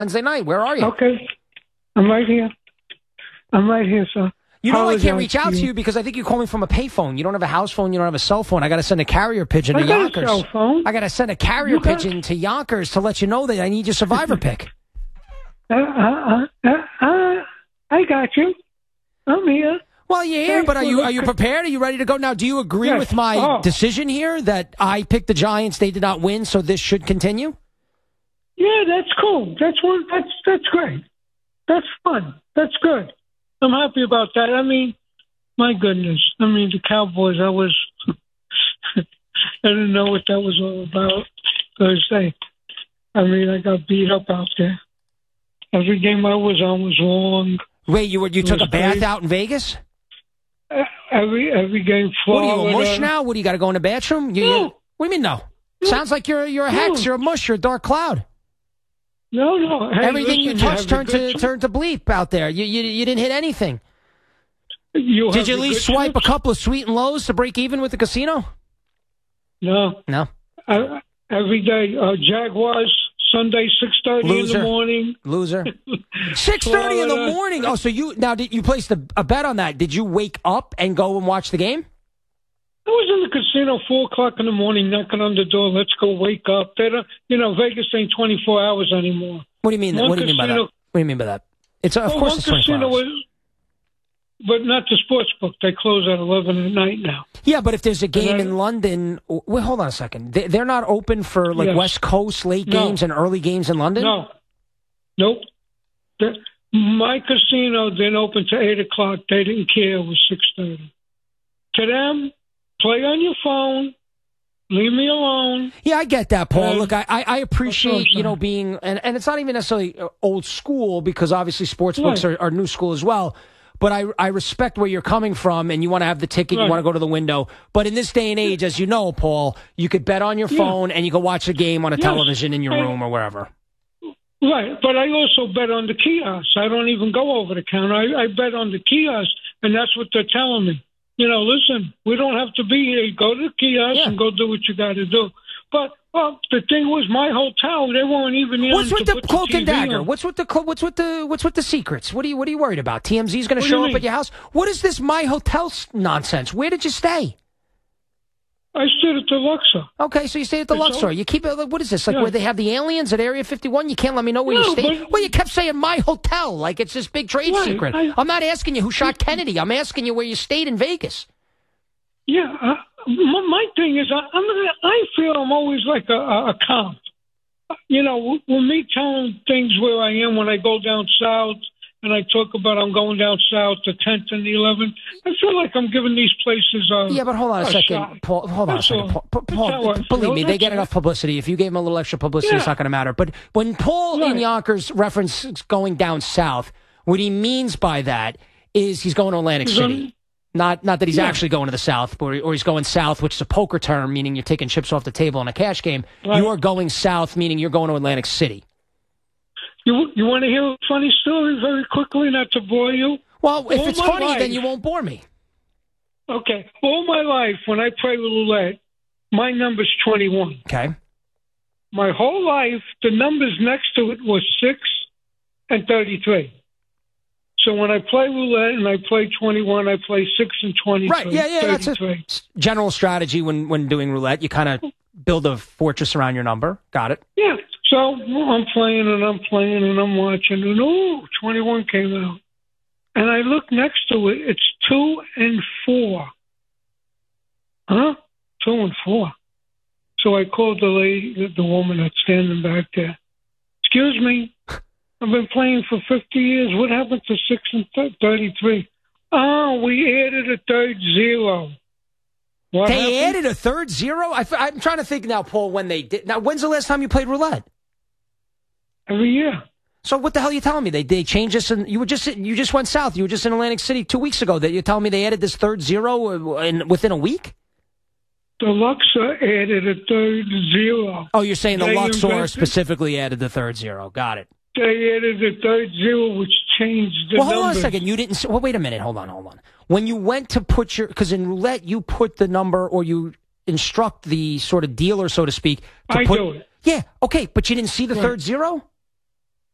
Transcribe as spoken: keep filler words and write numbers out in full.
Wednesday night. Where are you? Okay. I'm right here. I'm right here, sir. You know I can't Apologize reach out to you because I think you call me from a payphone. You don't have a house phone. You don't have a cell phone. I got to send a carrier pigeon I to got a Yonkers. cell phone. I got to send a carrier You got- pigeon to Yonkers to let you know that I need your survivor pick. Uh, uh, uh, uh, I got you. I'm here. Well, you're here, Thanks but are for you the- are you prepared? Are you ready to go? Now, do you agree Yes. with my Oh. decision here that I picked the Giants, they did not win, so this should continue? Yeah, that's cool. That's one. That's that's great. That's fun. That's good. I'm happy about that. I mean, my goodness. I mean, the Cowboys. I was. I didn't know what that was all about Thursday. I mean, I got beat up out there. Every game I was on was wrong. Wait, you were you It took was a bath great. out in Vegas? Every every game. What are you, a Florida. mush now? What do you got to go in the bathroom? You, No. you- what do you mean no? Sounds like you're you're a hex. No. You're a mush. You're a dark cloud. No, no. Hey, Everything listen, you touched have turned a to good- turned to bleep out there. You you, you didn't hit anything. You Did have you a at least good swipe a trips? couple of sweet and lows to break even with the casino? No. No. Uh, every day. Uh, Jaguars, Sunday, six thirty in Loser. the morning. Loser. Six thirty in the Florida. morning. Oh, so you now did you placed a, a bet on that? Did you wake up and go and watch the game? I was in the casino four o'clock in the morning, knocking on the door. Let's go, wake up. They don't, you know, Vegas ain't twenty four hours anymore. What do you mean? One What do you mean by that? casino- What do you mean by that? It's of Well, course one it's twenty-four casino hours. was, but not the sports book. They close at eleven at night now. Yeah, but if there's a game then- in London, wait, hold on a second. They, they're not open for like Yes. West Coast late No. games and early games in London. No, nope. The, my casino didn't open to eight o'clock. They didn't care. It was six thirty. To them, play on your phone. Leave me alone. Yeah, I get that, Paul. Um, Look, I, I I appreciate, I'm you know, sorry. being, and, and it's not even necessarily uh, old school because obviously sports books Right. are, are new school as well. But I, I respect where you're coming from and you want to have the ticket, you Right. want to go to the window. But in this day and age, as you know, Paul, you could bet on your Yeah. phone and you can watch a game on a Yes. television in your I- room or wherever. Right, but I also bet on the kiosk. I don't even go over the counter. I, I bet on the kiosk, and that's what they're telling me. You know, listen, we don't have to be here. Go to the kiosk Yeah. and go do what you got to do. But well, the thing was, my hotel, they weren't even in What's to with the put cloak T V and dagger? on. What's with the clo- what's with the what's with the secrets? What are you what are you worried about? T M Z's going to What do show you up mean? at your house? What is this my hotel s- nonsense? Where did you stay? I stayed at the Luxor. Okay, so you stayed at the It's Luxor. all- You keep it. What is this? Like Yeah. where they have the aliens at Area fifty-one? You can't let me know where you No, stayed. but- Well, you kept saying my hotel, like it's this big trade Right, secret. I- I'm not asking you who shot Kennedy. I'm asking you where you stayed in Vegas. Yeah, uh, my, my thing is, I, I'm, I feel I'm always like a, a, a cop. You know, with me telling things where I am when I go down south, and I talk about I'm going down south, the tenth and the eleventh. I feel like I'm giving these places a Yeah, but hold on a, a second, shot. Paul. Hold on That's a second, all. Paul. Pa- That's Paul, how I believe feel. me, they That's get it. enough publicity. If you gave them a little extra publicity, it's Yeah. not going to matter. But when Paul in Right. Yonkers references going down south, what he means by that is he's going to Atlantic He's City. on- Not not that he's Yeah. actually going to the south, or, or he's going south, which is a poker term, meaning you're taking chips off the table in a cash game. Right. You are going south, meaning you're going to Atlantic City. You you want to hear a funny story very quickly, not to bore you? Well, if All it's my funny, life- then you won't bore me. Okay. All my life, when I play roulette, my number's twenty-one. Okay. My whole life, the numbers next to it was six and thirty-three. So when I play roulette and I play twenty-one, I play six and twenty-three. Right. Yeah, yeah. That's a thirty-three. s- general strategy when, when doing roulette. You kind of build a fortress around your number. Got it. Yeah. So I'm playing and I'm playing and I'm watching, and oh, twenty-one came out. And I look next to it, it's two and four. Huh? Two and four. So I called the lady, the- the woman that's standing back there. Excuse me, I've been playing for fifty years. What happened to six and th- thirty-three? Oh, we added a third zero. What They happened? added a third zero? I, am trying to think now, Paul, when they did. Now, when's the last time you played roulette? Every year. So what the hell are you telling me? They they changed this, and you were just you just went south. You were just in Atlantic City two weeks ago. That you're telling me they added this third zero in, within a week? The Luxor added a third zero. Oh, you're saying the They Luxor invented- specifically added the third zero. Got it. They added a third zero, which changed the Well, hold on a numbers. second. You didn't. s- Well, wait a minute. Hold on. Hold on. When you went to put your, because in roulette you put the number or you instruct the sort of dealer, so to speak. To I put, do it. Yeah. Okay. But you didn't see the Right. third zero.